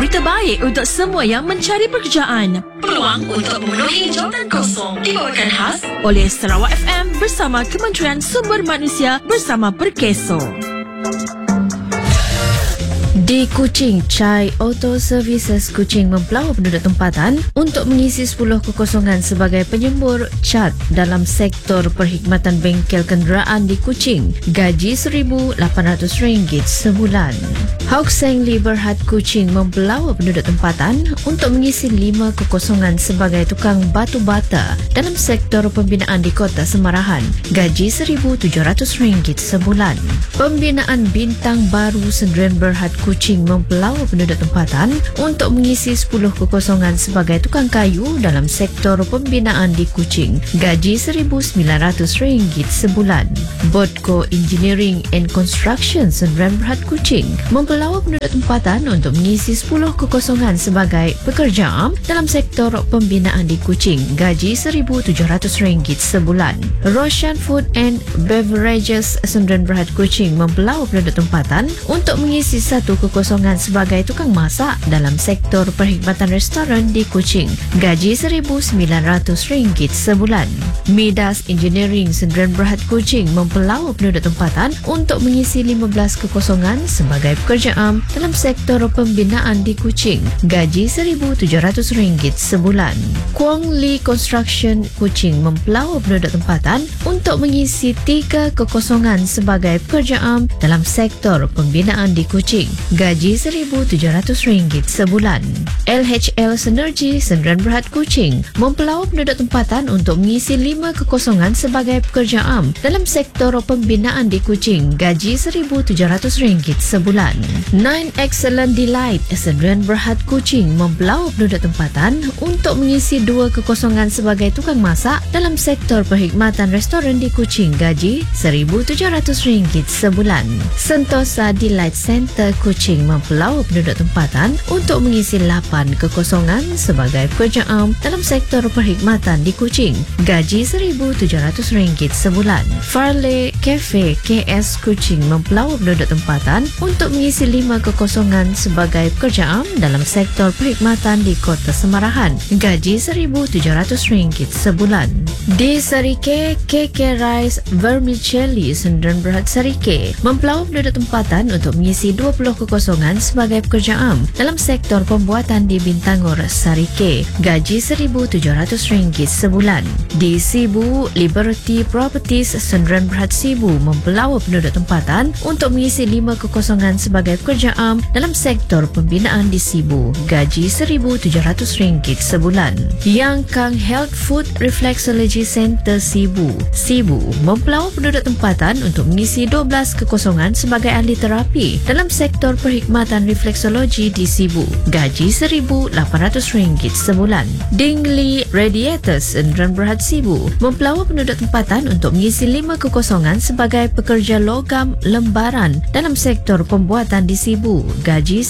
terbaik untuk semua yang mencari pekerjaan. Peluang untuk memenuhi jawatan kosong dibawakan khas oleh Sarawak FM bersama Kementerian Sumber Manusia bersama Perkeso. Di Kuching, Chai Auto Services Kuching mempelawa penduduk tempatan untuk mengisi 10 kekosongan sebagai penyembur cat dalam sektor perkhidmatan bengkel kenderaan di Kuching. Gaji RM1,800 sebulan. Hock Seng Lee Berhad Kuching mempelawa penduduk tempatan untuk mengisi 5 kekosongan sebagai tukang batu bata dalam sektor pembinaan di Kota Semarahan. Gaji RM1,700 sebulan. Pembinaan bintang baru Sendirian Berhad Kuching mempelawa penduduk tempatan untuk mengisi 10 kekosongan sebagai tukang kayu dalam sektor pembinaan di Kuching. Gaji RM1,900 sebulan. Bodco Engineering and Construction Sendirian Berhad Kuching mempelawa penduduk tempatan untuk mengisi 10 kekosongan sebagai pekerja am dalam sektor pembinaan di Kuching. Gaji RM1,700 sebulan. Roshan Food and Beverages Sendirian Berhad Kuching mempelawa penduduk tempatan untuk mengisi 1 kekosongan sebagai tukang masak dalam sektor perkhidmatan restoran di Kuching. Gaji RM1,900 sebulan. Midas Engineering Sendirian Berhad Kuching mempelawa penduduk tempatan untuk mengisi 15 kekosongan sebagai pekerja am dalam sektor pembinaan di Kuching. Gaji RM1,700 sebulan. Kuang Lee Construction Kuching mempelawa penduduk tempatan untuk mengisi 3 kekosongan sebagai pekerja am dalam sektor pembinaan di Kuching. Gaji RM1,700 sebulan. LHL Synergy Sendirian Berhad Kuching mempelawa penduduk tempatan untuk mengisi 5 kekosongan sebagai pekerja am dalam sektor pembinaan di Kuching. Gaji RM1,700 sebulan. Nine Excellent Delight Sendirian Berhad Kuching mempelawa penduduk tempatan untuk mengisi 2 kekosongan sebagai tukang masak dalam sektor perkhidmatan restoran di Kuching. Gaji RM1,700 sebulan. Sentosa Delight Center Kuching mempelawa penduduk tempatan untuk mengisi 8 kekosongan sebagai pekerja am dalam sektor perkhidmatan di Kuching. Gaji RM1,700 sebulan. Farley Cafe KS Kuching mempelawa penduduk tempatan untuk mengisi 5 kekosongan sebagai pekerja am dalam sektor perkhidmatan di Kota Semarahan. Gaji RM1,700 sebulan. Di Sarike, KK Rice Vermicelli Sendirian Berhad Sarike mempelawa penduduk tempatan untuk mengisi 20 kekosongan sebagai pekerja am dalam sektor pembuatan di Bintangor, Sarike. Gaji RM1,700 sebulan. Di Sibu, Liberty Properties Sendirian Berhad Sibu mempelawa penduduk tempatan untuk mengisi 5 kekosongan sebagai pekerja am dalam sektor pembinaan di Sibu. Gaji RM1,700 sebulan. Yang Kang Health Food Reflexology Center Sibu mempelawa penduduk tempatan untuk mengisi 12 kekosongan sebagai ahli terapi dalam sektor perkhidmatan refleksologi di Sibu. Gaji RM1,800 sebulan. Dingli Radiators Sendirian Berhad Sibu mempelawa penduduk tempatan untuk mengisi 5 kekosongan sebagai pekerja logam lembaran dalam sektor pembuatan di Sibu. Gaji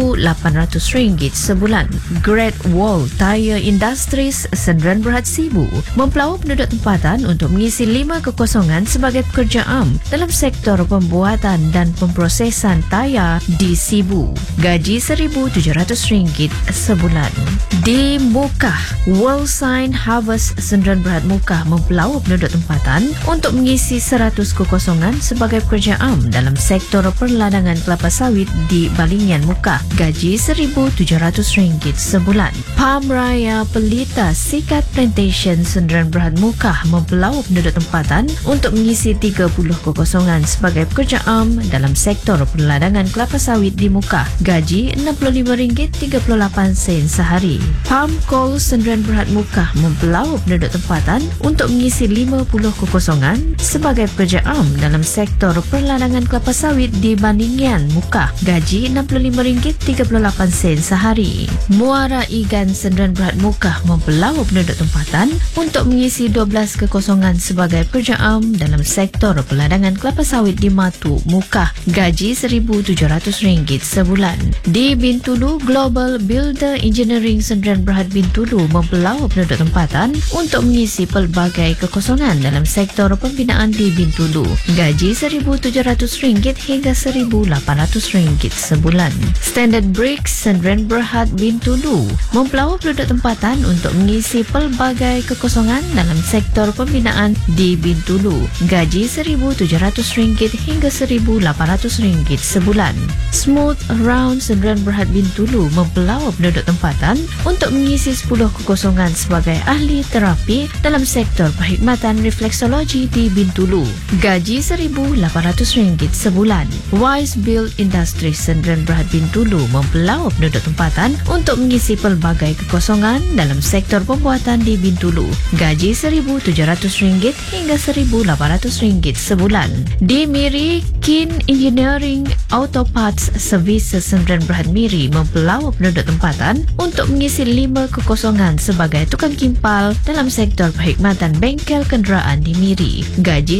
RM1,800 sebulan. Great Wall Tire Industries Sendirian Berhad Sibu mempelawa penduduk tempatan untuk mengisi 5 kekosongan sebagai pekerja am dalam sektor pembuatan dan pemprosesan tayar di Sibu. Gaji RM1,700 sebulan. Di Mukah, World Sign Harvest Sendirian Berhad Mukah mempelawa penduduk tempatan untuk mengisi 100 kekosongan sebagai pekerja am dalam sektor perladangan kelapa sawit di Balingian Mukah. Gaji RM1,700 sebulan. Palm Raya Pelita Sikat Plantation Sendirian Berhad Mukah mempelawa penduduk tempatan untuk mengisi 30 kekosongan sebagai pekerja am dalam sektor perladangan kelapa sawit di Mukah. Gaji RM65.38 sehari. Palm Coal Sendirian Berhad Mukah mempelawa penduduk tempatan untuk mengisi 50 kekosongan sebagai pekerja am dalam sektor perladangan kelapa sawit di Balingian Mukah. Gaji RM65.38 sehari. Muara Igan Sendirian Berhad Mukah mempelawa penduduk tempatan untuk mengisi 12 kekosongan sebagai pekerja am dalam sektor perladangan kelapa sawit di Matu Mukah. Gaji RM1,700 RM400 sebulan. Di Bintulu, Global Builder Engineering Sdn Bhd Bintulu mempelau penduduk tempatan untuk mengisi pelbagai kekosongan dalam sektor pembinaan di Bintulu. Gaji RM1,700 hingga RM1,800 sebulan. Standard Bricks Sdn Bhd Bintulu mempelau penduduk tempatan untuk mengisi pelbagai kekosongan dalam sektor pembinaan di Bintulu. Gaji RM1,700 hingga RM1,800 sebulan. Smooth Round Sdn Bhd Bintulu mempelau penduduk tempatan untuk mengisi 10 kekosongan sebagai ahli terapi dalam sektor perkhidmatan refleksologi di Bintulu. Gaji RM1,800 sebulan. Wise Build Industries Sdn Bhd Bintulu mempelau penduduk tempatan untuk mengisi pelbagai kekosongan dalam sektor pembuatan di Bintulu. Gaji RM1,700 hingga RM1,800 sebulan. Di Miri, Kin Engineering Auto Parts Services Sdn Bhd Miri mempelau penduduk tempatan untuk mengisi 5 kekosongan sebagai tukang kimpal dalam sektor perkhidmatan bengkel kenderaan di Miri. Gaji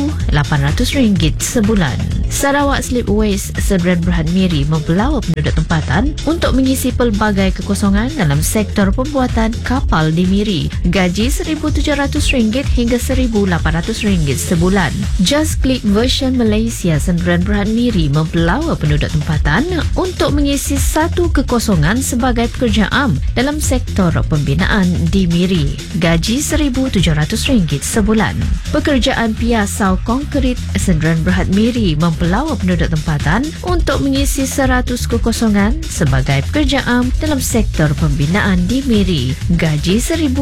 RM1,800 sebulan. Sarawak Slip Waste Sdn Bhd Miri mempelau penduduk tempatan untuk mengisi pelbagai kekosongan dalam sektor pembuatan kapal di Miri. Gaji RM1,700 hingga RM1,800 sebulan. Just Click Version Malaysia Sdn Bhd Miri mempelau penduduk tempatan untuk mengisi 1 kekosongan sebagai pekerja am dalam sektor pembinaan di Miri. Gaji RM1,700 sebulan. Pekerjaan Piasau Konkrit Sdn Bhd Miri mempelau penduduk tempatan untuk mengisi 100 kekosongan sebagai pekerja am dalam sektor pembinaan di Miri. Gaji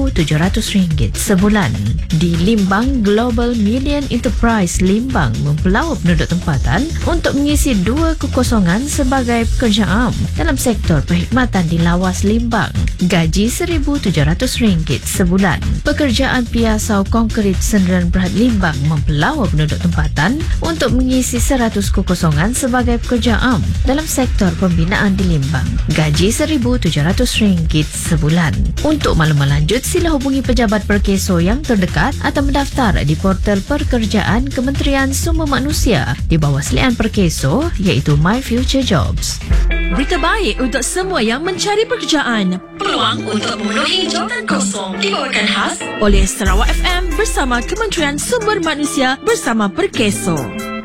RM1,700 sebulan. Di Limbang, Global Million Enterprise Limbang mempelau penduduk tempatan untuk mengisi 2 kekosongan sebagai pekerja am dalam sektor perkhidmatan di Lawas Limbang. Gaji RM1,700 sebulan. Pekerjaan Piasau Konkrit Sdn Bhd Limbang mempelau penduduk tempatan untuk mengisi 100 kekosongan sebagai pekerja am dalam sektor pembinaan di Limbang. Gaji RM1,700 sebulan. Untuk maklumat lanjut, sila hubungi pejabat Perkeso yang terdekat atau mendaftar di portal pekerjaan Kementerian Sumber Manusia di bawah selian Perkeso iaitu My Future Jobs. Berita baik untuk semua yang mencari pekerjaan. Peluang untuk memenuhi jawatan kosong dibawakan khas oleh Sarawak FM bersama Kementerian Sumber Manusia bersama Perkeso.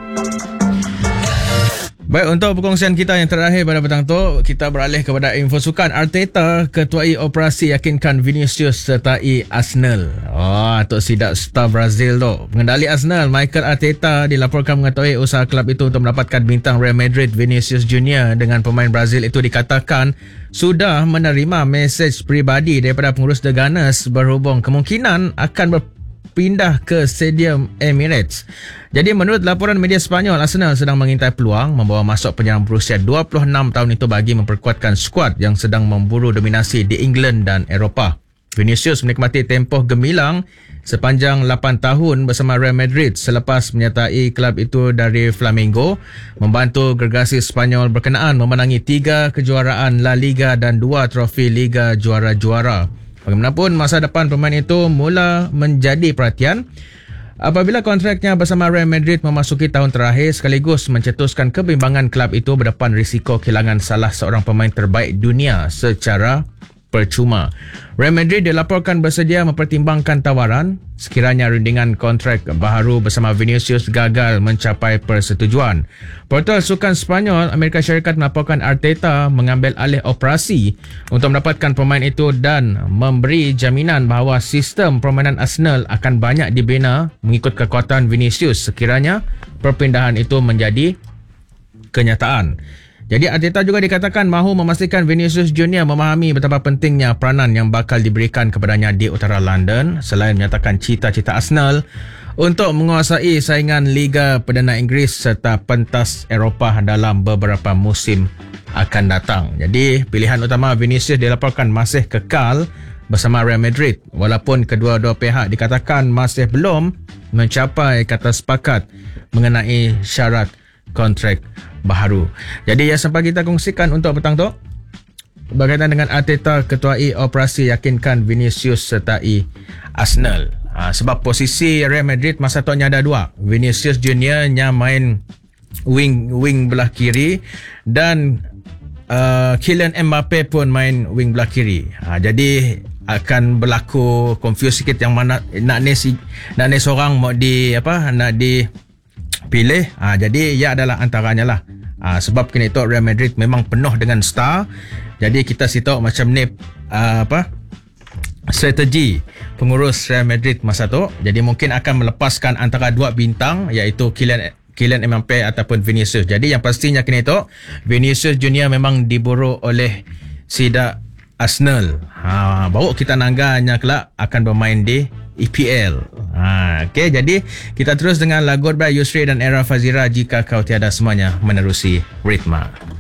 Baik, untuk perkongsian kita yang terakhir pada petang tu, kita beralih kepada info sukan. Arteta ketuai operasi yakinkan Vinicius sertai Arsenal. Tok sidak star Brazil tu. Pengendali Arsenal, Mikel Arteta, dilaporkan mengetahui usaha kelab itu untuk mendapatkan bintang Real Madrid Vinicius Junior dengan pemain Brazil itu dikatakan sudah menerima mesej peribadi daripada pengurus The Gunners berhubung kemungkinan akan pindah ke Stadium Emirates. Jadi menurut laporan media Sepanyol, Arsenal sedang mengintai peluang membawa masuk penyerang berusia 26 tahun itu bagi memperkuatkan skuad yang sedang memburu dominasi di England dan Eropah. Vinicius menikmati tempoh gemilang sepanjang 8 tahun bersama Real Madrid selepas menyertai kelab itu dari Flamengo, membantu gergasi Sepanyol berkenaan memenangi 3 kejuaraan La Liga dan 2 trofi Liga Juara-Juara. Bagaimanapun, masa depan pemain itu mula menjadi perhatian apabila kontraknya bersama Real Madrid memasuki tahun terakhir sekaligus mencetuskan kebimbangan kelab itu berdepan risiko kehilangan salah seorang pemain terbaik dunia secara percuma. Real Madrid dilaporkan bersedia mempertimbangkan tawaran sekiranya rundingan kontrak baharu bersama Vinicius gagal mencapai persetujuan. Portal sukan Sepanyol Amerika Syarikat melaporkan Arteta mengambil alih operasi untuk mendapatkan pemain itu dan memberi jaminan bahawa sistem permainan Arsenal akan banyak dibina mengikut kekuatan Vinicius sekiranya perpindahan itu menjadi kenyataan. Jadi Arteta juga dikatakan mahu memastikan Vinicius Junior memahami betapa pentingnya peranan yang bakal diberikan kepadanya di utara London selain menyatakan cita-cita Arsenal untuk menguasai saingan Liga Perdana Inggeris serta pentas Eropah dalam beberapa musim akan datang. Jadi pilihan utama Vinicius dilaporkan masih kekal bersama Real Madrid walaupun kedua-dua pihak dikatakan masih belum mencapai kata sepakat mengenai syarat kontrak baharu. Jadi yang sempat kita kongsikan untuk petang tu berkaitan dengan Arteta ketuai operasi yakinkan Vinicius sertai Arsenal. Sebab posisi Real Madrid masa tu ada dua. Vinicius Junior yang main wing belah kiri, dan Kylian Mbappe pun main wing belah kiri. Jadi akan berlaku confuse sikit yang mana nak ni seorang mau nak dipilih. Jadi ia adalah antaranya lah. Sebab kini tu Real Madrid memang penuh dengan star. Jadi kita tahu macam ni strategi pengurus Real Madrid masa tu. Jadi mungkin akan melepaskan antara dua bintang, iaitu Kylian Mbappe ataupun Vinicius. Jadi yang pastinya kini tu Vinicius Junior memang diburu oleh sida Arsenal. Baru kita nangganya kelak akan bermain di EPL. Okey, jadi kita terus dengan lagu by Yusri dan Era Fazira, Jika Kau Tiada, semuanya menerusi ritma.